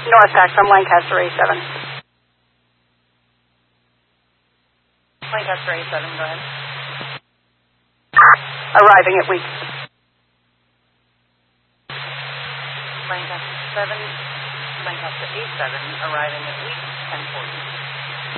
Northpack from Lancaster A7. Lancaster A7, go ahead. Arriving at week. Lancaster A7, arriving at week 1040.